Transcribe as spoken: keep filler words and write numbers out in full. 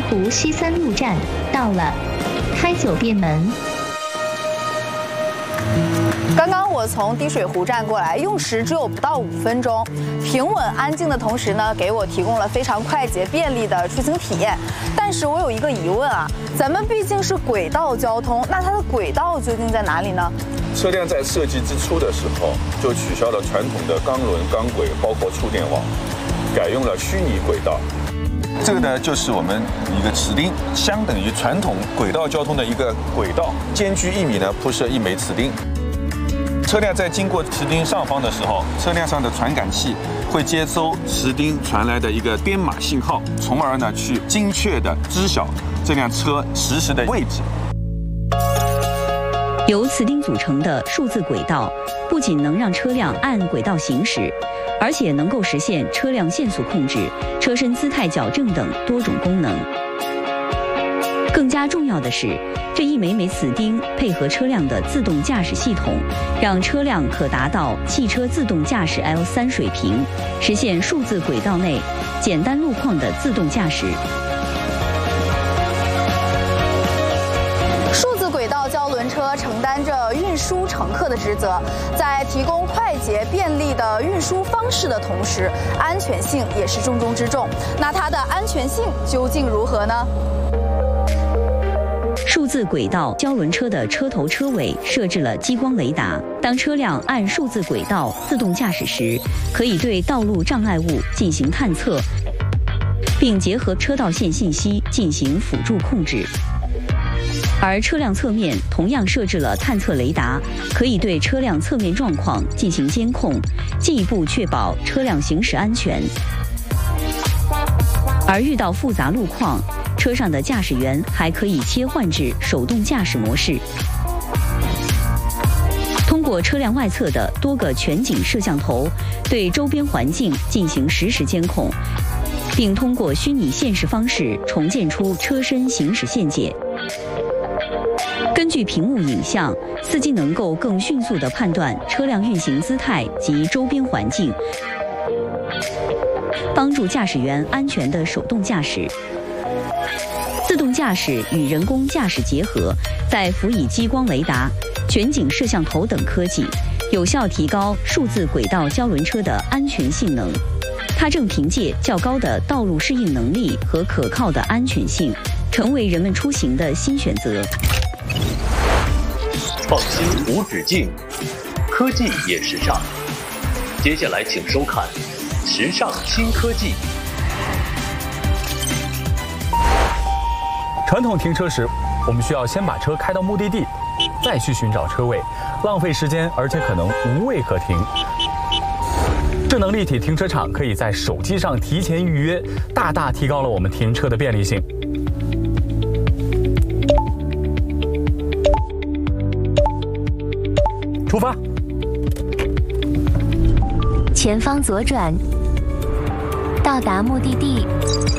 湖西三路站到了，开九便门。 刚刚我从滴水湖站过来，用时只有不到五分钟，平稳安静的同时呢，给我提供了非常快捷便利的出行体验。但是我有一个疑问啊，咱们毕竟是轨道交通，那它的轨道究竟在哪里呢？ 车辆在设计之初的时候，就取消了传统的钢轮、钢轨，包括触电网，改用了虚拟轨道。这个呢，就是我们一个齿钉，相等于传统轨道交通的一个轨道，间距一米呢，铺设一枚齿钉。车辆在经过齿钉上方的时候，车辆上的传感器会接收齿钉传来的一个编码信号，从而呢去精确的知晓这辆车实时的位置。 由磁钉组成的数字轨道，不仅能让车辆按轨道行驶，而且能够实现车辆限速控制、车身姿态矫正等多种功能。更加重要的是，这一枚枚磁钉配合车辆的自动驾驶系统，让车辆可达到汽车自动驾驶 L 三 水平，实现数字轨道内简单路况的自动驾驶。 数字轨道交轮车承担着运输乘客的职责，在提供快捷便利的运输方式的同时，安全性也是重中之重。那它的安全性究竟如何呢？ 数字轨道交轮车的车头车尾设置了激光雷达，当车辆按数字轨道自动驾驶时，可以对道路障碍物进行探测，并结合车道线信息进行辅助控制。而车辆侧面同样设置了探测雷达，可以对车辆侧面状况进行监控，进一步确保车辆行驶安全。而遇到复杂路况，车上的驾驶员还可以切换至手动驾驶模式。通过车辆外侧的多个全景摄像头，对周边环境进行实时监控，并通过虚拟现实方式重建出车身行驶线解。根据屏幕影像，司机能够更迅速地判断车辆运行姿态及周边环境，帮助驾驶员安全的手动驾驶。自动驾驶与人工驾驶结合，再辅以激光雷达、全景摄像头等科技，有效提高数字轨道交轮车的安全性能。它正凭借较高的道路适应能力和可靠的安全性，成为人们出行的新选择。 创新无止境，科技也时尚。接下来请收看《时尚新科技》。 传统停车时，我们需要先把车开到目的地，再去寻找车位，浪费时间，而且可能无位可停。智能立体停车场可以在手机上提前预约，大大提高了我们停车的便利性。出发， 前方左转，到达目的地。